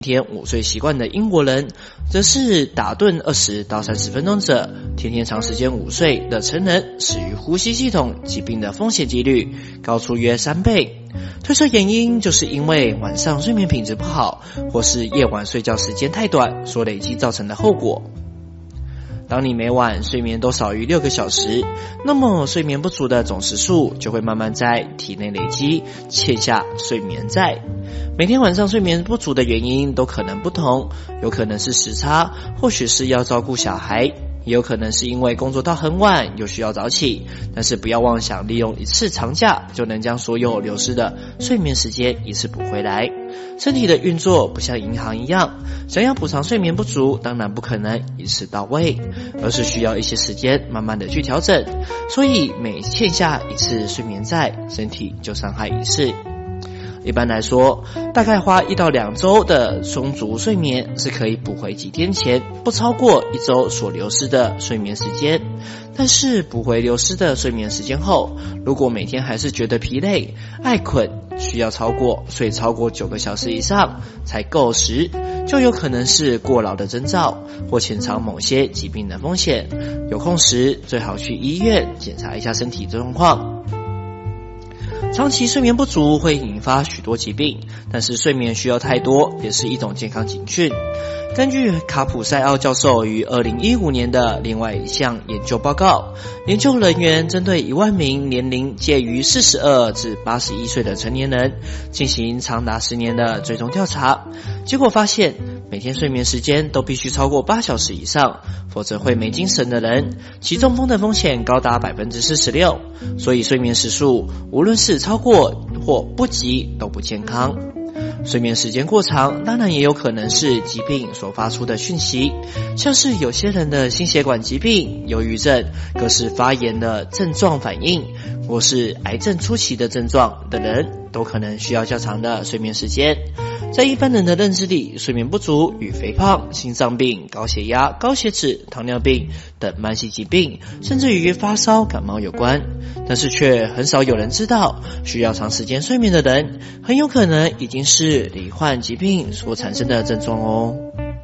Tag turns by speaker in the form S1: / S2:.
S1: 天午睡习惯的英国人，则是打盹20到30分钟者，天天长时间午睡的成人，死于呼吸系统疾病的风险几率高出约3倍。推测原因就是因为晚上睡眠品质不好，或是夜晚睡觉时间太短所累积造成的后果。当你每晚睡眠都少于6个小时，那么睡眠不足的总时数就会慢慢在体内累积，欠下睡眠债。每天晚上睡眠不足的原因都可能不同，有可能是时差，或许是要照顾小孩，也有可能是因为工作到很晚又需要早起。但是不要妄想利用一次长假就能将所有流失的睡眠时间一次补回来。身体的运作不像银行一样，想要补偿睡眠不足，当然不可能一次到位，而是需要一些时间慢慢的去调整。所以每欠下一次睡眠债，身体就伤害一次。一般来说，大概花1到2周的充足睡眠是可以补回几天前不超过1周所流失的睡眠时间。但是补回流失的睡眠时间后，如果每天还是觉得疲累、爱困，需要睡超过9个小时以上才够时，就有可能是过劳的征兆，或潜藏某些疾病的风险。有空时最好去医院检查一下身体状况。长期睡眠不足会引发许多疾病，但是睡眠需要太多也是一种健康警讯。根据卡普塞奥教授于2015年的另外一项研究报告，研究人员针对1万名年龄介于42至81岁的成年人进行长达10年的追踪调查，结果发现每天睡眠时间都必须超过8小时以上，否则会没精神的人，其中风的风险高达 46%。 所以睡眠时数无论是超过或不及都不健康。睡眠时间过长当然也有可能是疾病所发出的讯息，像是有些人的心血管疾病、忧郁症、各式发炎的症状反应，或是癌症初期的症状的人，都可能需要较长的睡眠时间。在一般人的认知里，睡眠不足与肥胖、心脏病、高血压、高血脂、糖尿病等慢性疾病，甚至于发烧、感冒有关，但是却很少有人知道，需要长时间睡眠的人，很有可能已经是罹患疾病所产生的症状哦。